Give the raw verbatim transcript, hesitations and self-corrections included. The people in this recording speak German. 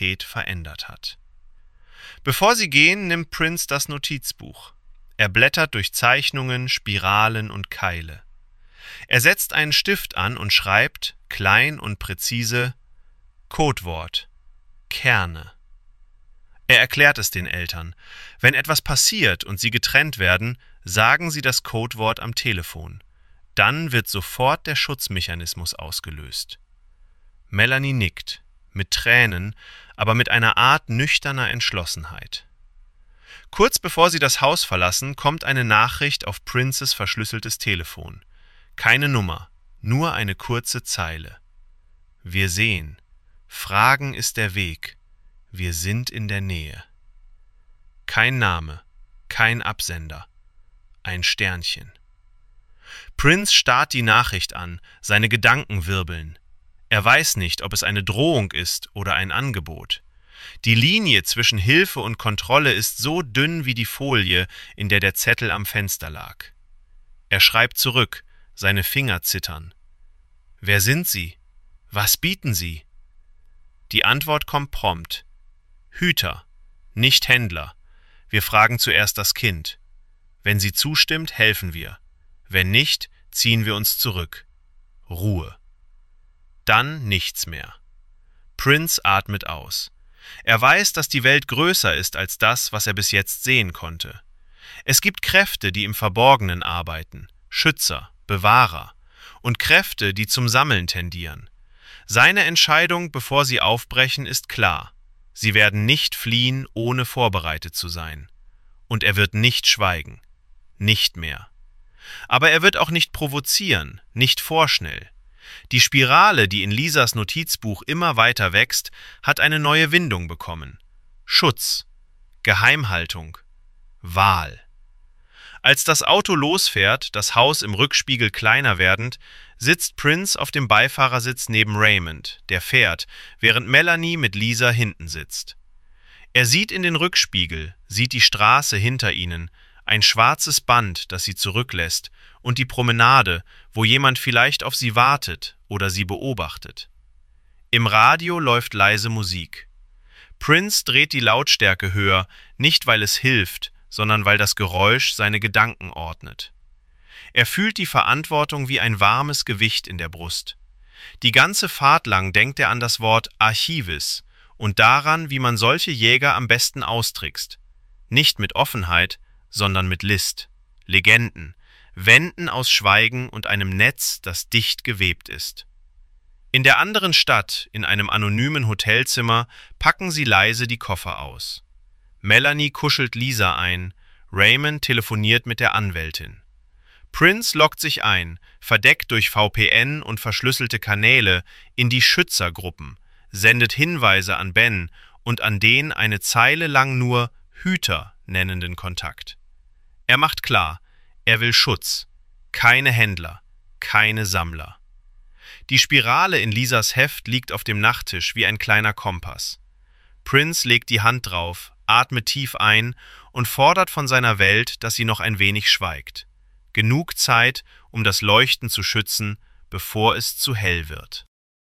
Realität verändert hat. Bevor sie gehen, nimmt Prince das Notizbuch. Er blättert durch Zeichnungen, Spiralen und Keile. Er setzt einen Stift an und schreibt, klein und präzise, Codewort, Kerne. Er erklärt es den Eltern. Wenn etwas passiert und sie getrennt werden, sagen sie das Codewort am Telefon. Dann wird sofort der Schutzmechanismus ausgelöst. Melanie nickt, mit Tränen, aber mit einer Art nüchterner Entschlossenheit. Kurz bevor sie das Haus verlassen, kommt eine Nachricht auf Princes verschlüsseltes Telefon. Keine Nummer, nur eine kurze Zeile. Wir sehen. Fragen ist der Weg. Wir sind in der Nähe. Kein Name, kein Absender. Ein Sternchen. Prince starrt die Nachricht an, seine Gedanken wirbeln. Er weiß nicht, ob es eine Drohung ist oder ein Angebot. Die Linie zwischen Hilfe und Kontrolle ist so dünn wie die Folie, in der der Zettel am Fenster lag. Er schreibt zurück, seine Finger zittern. Wer sind Sie? Was bieten Sie? Die Antwort kommt prompt. Hüter, nicht Händler. Wir fragen zuerst das Kind. Wenn sie zustimmt, helfen wir. Wenn nicht, ziehen wir uns zurück. Ruhe. Dann nichts mehr. Prince atmet aus. Er weiß, dass die Welt größer ist als das, was er bis jetzt sehen konnte. Es gibt Kräfte, die im Verborgenen arbeiten, Schützer, Bewahrer, und Kräfte, die zum Sammeln tendieren. Seine Entscheidung, bevor sie aufbrechen, ist klar. Sie werden nicht fliehen, ohne vorbereitet zu sein. Und er wird nicht schweigen. Nicht mehr. Aber er wird auch nicht provozieren, nicht vorschnell. Die Spirale, die in Lisas Notizbuch immer weiter wächst, hat eine neue Windung bekommen. Schutz, Geheimhaltung, Wahl. Als das Auto losfährt, das Haus im Rückspiegel kleiner werdend, sitzt Prince auf dem Beifahrersitz neben Raymond, der fährt, während Melanie mit Lisa hinten sitzt. Er sieht in den Rückspiegel, sieht die Straße hinter ihnen, ein schwarzes Band, das sie zurücklässt, und die Promenade, wo jemand vielleicht auf sie wartet oder sie beobachtet. Im Radio läuft leise Musik. Prince dreht die Lautstärke höher, nicht weil es hilft, sondern weil das Geräusch seine Gedanken ordnet. Er fühlt die Verantwortung wie ein warmes Gewicht in der Brust. Die ganze Fahrt lang denkt er an das Wort Archivis und daran, wie man solche Jäger am besten austrickst. Nicht mit Offenheit, sondern mit List, Legenden, Wänden aus Schweigen und einem Netz, das dicht gewebt ist. In der anderen Stadt, in einem anonymen Hotelzimmer, packen sie leise die Koffer aus. Melanie kuschelt Lisa ein, Raymond telefoniert mit der Anwältin. Prince loggt sich ein, verdeckt durch V P N und verschlüsselte Kanäle, in die Schützergruppen, sendet Hinweise an Ben und an den eine Zeile lang nur Hüter nennenden Kontakt. Er macht klar, er will Schutz, keine Händler, keine Sammler. Die Spirale in Lisas Heft liegt auf dem Nachttisch wie ein kleiner Kompass. Prince legt die Hand drauf, atmet tief ein und fordert von seiner Welt, dass sie noch ein wenig schweigt. Genug Zeit, um das Leuchten zu schützen, bevor es zu hell wird.